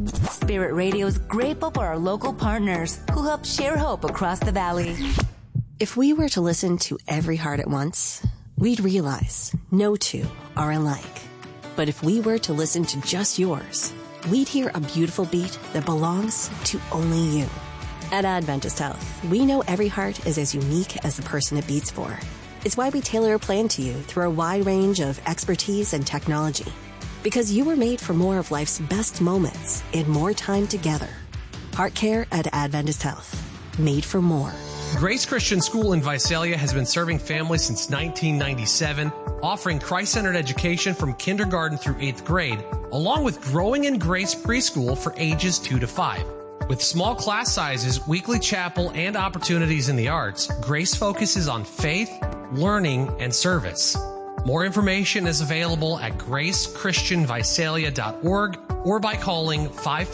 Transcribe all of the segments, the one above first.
Spirit Radio is grateful for our local partners who help share hope across the valley. If we were to listen to every heart at once, we'd realize no two are alike. But if we were to listen to just yours, we'd hear a beautiful beat that belongs to only you. At Adventist Health, we know every heart is as unique as the person it beats for. It's why we tailor a plan to you through a wide range of expertise and technology. Because you were made for more of life's best moments and more time together. Heart care at Adventist Health. Made for more. Grace Christian School in Visalia has been serving families since 1997, offering Christ-centered education from kindergarten through 8th grade, along with Growing in Grace preschool for ages 2 to 5. With small class sizes, weekly chapel, and opportunities in the arts, Grace focuses on faith, learning, and service. More information is available at gracechristianvisalia.org or by calling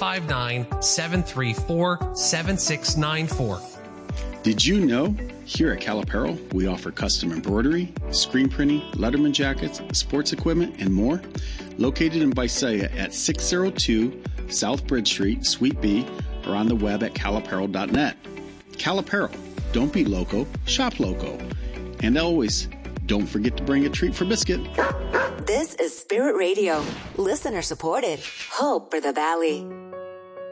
559-734-7694. Did you know? Here at Cal Apparel, we offer custom embroidery, screen printing, Letterman jackets, sports equipment, and more. Located in Visalia at 602 South Bridge Street, Suite B, or on the web at calapparel.net. Cal Apparel. Don't be loco, shop loco. And always, don't forget to bring a treat for Biscuit. This is Spirit Radio. Listener supported. Hope for the Valley.